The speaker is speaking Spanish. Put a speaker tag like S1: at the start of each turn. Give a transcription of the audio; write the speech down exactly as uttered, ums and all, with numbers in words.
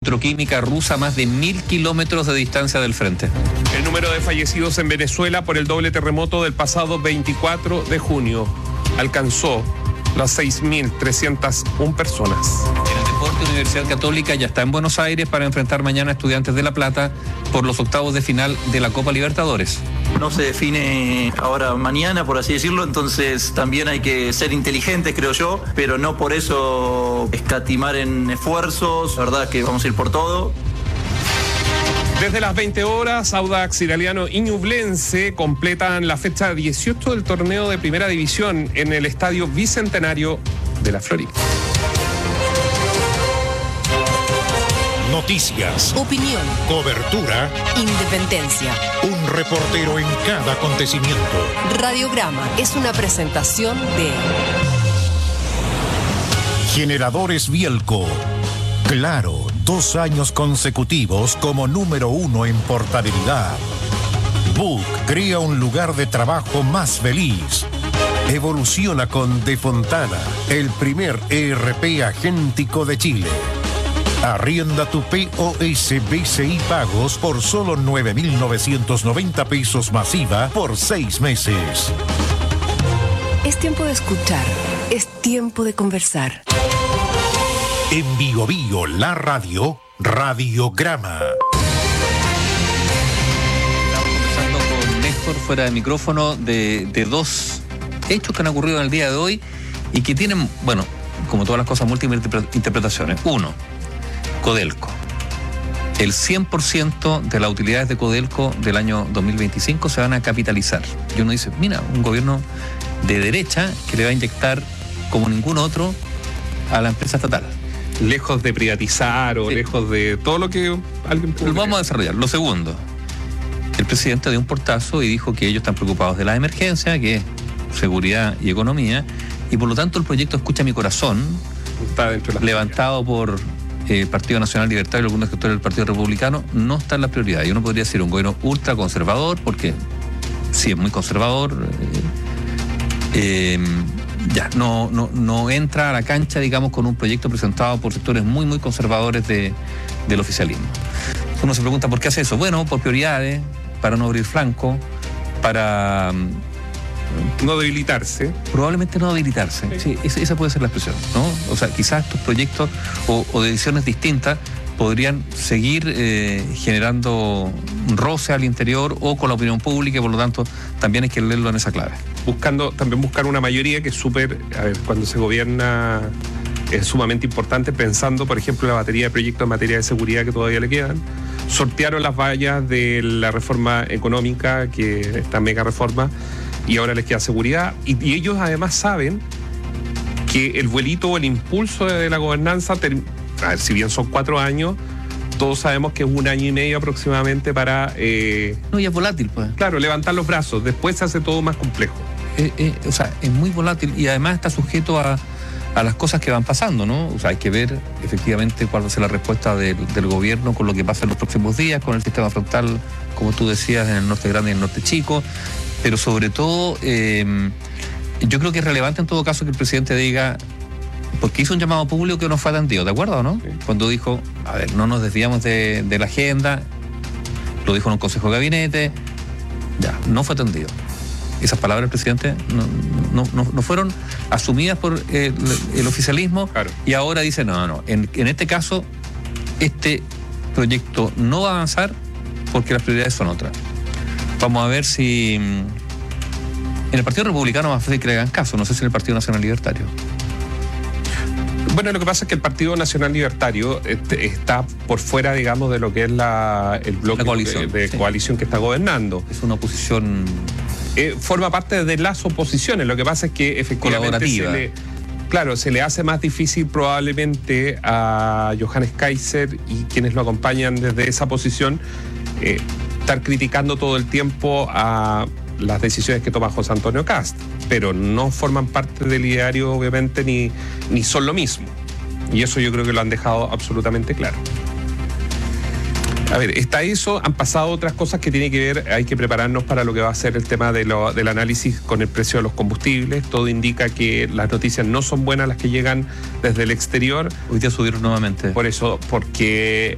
S1: petroquímica rusa a más de mil kilómetros de distancia del frente.
S2: El número de fallecidos en Venezuela por el doble terremoto del pasado veinticuatro de junio alcanzó las seis mil trescientas una personas.
S1: En el deporte, Universidad Católica ya está en Buenos Aires para enfrentar mañana a Estudiantes de La Plata por los octavos de final de la Copa Libertadores.
S3: No se define ahora mañana, por así decirlo, entonces también hay que ser inteligentes, creo yo, pero no por eso escatimar en esfuerzos. La verdad que vamos a ir por todo.
S2: Desde las veinte horas, Audax Italiano y Ñublense completan la fecha dieciocho del torneo de Primera División en el Estadio Bicentenario de La Florida.
S4: Noticias,
S5: opinión,
S4: cobertura,
S5: independencia.
S4: Un reportero en cada acontecimiento.
S5: Radiograma es una presentación de
S4: Generadores Bielco. Claro, dos años consecutivos como número uno en portabilidad. Book crea un lugar de trabajo más feliz. Evoluciona con De Fontana, el primer E R P agéntico de Chile. Arrienda tu P O S B C I pagos por solo nueve mil novecientos noventa pesos masiva por seis meses.
S5: Es tiempo de escuchar, es tiempo de conversar.
S4: En Bio Bio, la radio, Radiograma.
S1: Estamos conversando con Néstor fuera de micrófono de, de dos hechos que han ocurrido en el día de hoy y que tienen, bueno, como todas las cosas, múltiples interpretaciones. Uno, Codelco. El cien por ciento de las utilidades de Codelco del año dos mil veinticinco se van a capitalizar. Y uno dice, mira, un gobierno de derecha que le va a inyectar como ningún otro a la empresa estatal.
S2: Lejos de privatizar o sí. lejos de todo lo que alguien puede.
S1: Lo vamos a desarrollar. Lo segundo, el presidente dio un portazo y dijo que ellos están preocupados de la emergencia, que es seguridad y economía, y por lo tanto el proyecto Escucha mi Corazón,
S2: está dentro de la
S1: levantado por el eh, Partido Nacional Libertario y algunos sectores del Partido Republicano, no está en la prioridad. Y uno podría decir un gobierno ultra conservador, porque sí es muy conservador, eh, eh, ya no, no, no entra a la cancha, digamos, con un proyecto presentado por sectores muy, muy conservadores de, del oficialismo. Uno se pregunta por qué hace eso. Bueno, por prioridades, para no abrir flanco, para
S2: no debilitarse.
S1: Probablemente no debilitarse. Sí, esa, esa puede ser la expresión, ¿no? O sea, quizás estos proyectos o, o decisiones distintas podrían seguir eh, generando roce al interior o con la opinión pública, y por lo tanto también hay que leerlo en esa clave.
S2: Buscando, también buscar una mayoría que es súper, a ver, cuando se gobierna es sumamente importante, pensando, por ejemplo, la batería de proyectos en materia de seguridad que todavía le quedan. Sortearon las vallas de la reforma económica, que esta mega reforma, y ahora les queda seguridad. Y, y ellos además saben que el vuelito o el impulso de la gobernanza, ter, a ver, si bien son cuatro años, todos sabemos que es un año y medio aproximadamente para... Eh,
S1: no, y es volátil, pues.
S2: Claro, levantar los brazos. Después se hace todo más complejo.
S1: Eh, eh, o sea, es muy volátil y además está sujeto a, a las cosas que van pasando, ¿no? O sea, hay que ver efectivamente cuál va a ser la respuesta de, del gobierno con lo que pasa en los próximos días, con el sistema frontal, como tú decías, en el norte grande y en el norte chico. Pero sobre todo, eh, yo creo que es relevante en todo caso que el presidente diga, porque hizo un llamado público que no fue atendido, ¿de acuerdo o no? Sí. Cuando dijo, a ver, no nos desviamos de, de la agenda, lo dijo en un consejo de gabinete, ya, no fue atendido. Esas palabras del presidente no, no, no, no fueron asumidas por el, el oficialismo, claro. Y ahora dice, no, no, en, en este caso, este proyecto no va a avanzar porque las prioridades son otras. Vamos a ver si en el Partido Republicano más fácil que le hagan caso, no sé si en el Partido Nacional Libertario.
S2: Bueno, lo que pasa es que el Partido Nacional Libertario este, está por fuera, digamos, de lo que es la, el bloque la coalición, de, de sí. coalición que está gobernando.
S1: Es una oposición...
S2: Eh, forma parte de las oposiciones. Lo que pasa es que efectivamente se le, claro, se le hace más difícil probablemente a Johannes Kaiser y quienes lo acompañan desde esa posición eh, estar criticando todo el tiempo a las decisiones que toma José Antonio Kast, pero no forman parte del ideario, obviamente, ni, ni son lo mismo. Y eso yo creo que lo han dejado absolutamente claro. A ver, está eso, han pasado otras cosas que tienen que ver, hay que prepararnos para lo que va a ser el tema de lo, del análisis con el precio de los combustibles. Todo indica que las noticias no son buenas las que llegan desde el exterior.
S1: Hoy día subieron nuevamente.
S2: Por eso, porque